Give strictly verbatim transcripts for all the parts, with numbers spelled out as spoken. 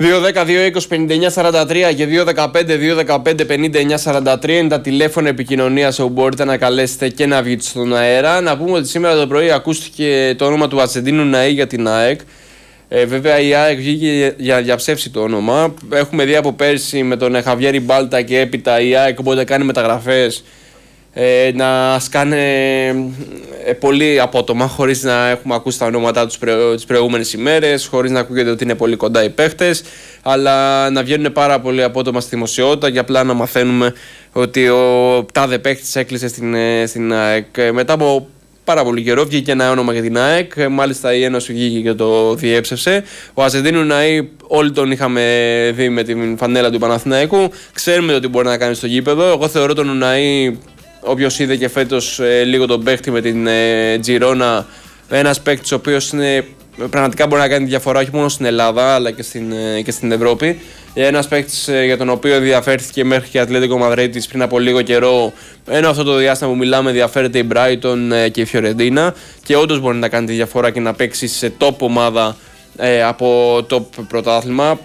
δύο δέκα δύο είκοσι πενήντα εννιά σαράντα τρία και δύο δεκαπέντε δύο δεκαπέντε πενήντα εννιά σαράντα τρία είναι τα τηλέφωνα επικοινωνίας όπου μπορείτε να καλέσετε και να βγείτε στον αέρα. Να πούμε ότι σήμερα το πρωί ακούστηκε το όνομα του Ατζεντίνου Ναΐ για την ΑΕΚ. Ε, βέβαια η ΑΕΚ βγήκε για να διαψεύσει το όνομα. Έχουμε δει από πέρσι με τον Χαβιέρι Μπάλτα και έπειτα η ΑΕΚ όποτε κάνει μεταγραφές ε, να σκάνε ε, πολύ απότομα χωρίς να έχουμε ακούσει τα ονόματά τους πρε, τις προηγούμενες ημέρες, χωρίς να ακούγεται ότι είναι πολύ κοντά οι παίχτες, αλλά να βγαίνουν πάρα πολύ απότομα στη δημοσιότητα και απλά να μαθαίνουμε ότι ο τάδε παίχτης έκλεισε στην, στην ΑΕΚ. Μετά από πάρα πολύ καιρό βγήκε ένα όνομα για την ΑΕΚ, μάλιστα η Ένωση βγήκε και το διέψευσε. Ο Ατζεντίνου Ναΐ όλοι τον είχαμε δει με την φανέλα του Παναθηναϊκού, ξέρουμε ότι μπορεί να κάνει στο γήπεδο. Εγώ θεωρώ τον Ναΐ, όποιος είδε και φέτος ε, λίγο τον παίχτη με την ε, Τζιρόνα, ένας παίχτης ο οποίος είναι, πραγματικά μπορεί να κάνει διαφορά όχι μόνο στην Ελλάδα αλλά και στην, ε, και στην Ευρώπη. Ένας παίκτης ε, για τον οποίο ενδιαφέρθηκε μέχρι και η Ατλέτικο Μαδρίτης πριν από λίγο καιρό, ενώ αυτό το διάστημα που μιλάμε ενδιαφέρεται η Brighton ε, και η Φιωρεντίνα, και όντως μπορεί να κάνει τη διαφορά και να παίξει σε top ομάδα ε, από top πρωτάθλημα.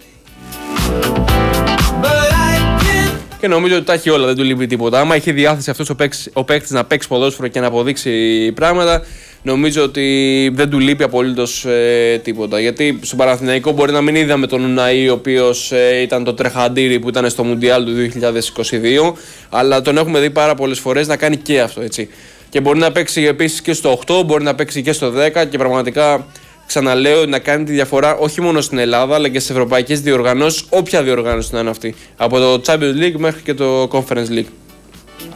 Και νομίζω ότι τα έχει όλα, δεν του λείπει τίποτα. Άμα έχει διάθεση αυτός ο, παίκτης, ο παίκτης να παίξει ποδόσφαιρο και να αποδείξει πράγματα, νομίζω ότι δεν του λείπει απολύτως ε, τίποτα. Γιατί στον Παναθηναϊκό μπορεί να μην είδαμε τον Ναΐ, ο οποίος ε, ήταν το τρεχαντήρι που ήταν στο Μουντιάλ του δύο χιλιάδες είκοσι δύο, αλλά τον έχουμε δει πάρα πολλές φορές να κάνει και αυτό, έτσι. Και μπορεί να παίξει επίσης και στο οκτώ, μπορεί να παίξει και στο δέκα και πραγματικά, ξαναλέω, να κάνει τη διαφορά όχι μόνο στην Ελλάδα αλλά και στις ευρωπαϊκές διοργανώσεις, όποια διοργάνωση να είναι αυτή. Από το Champions League μέχρι και το Conference League.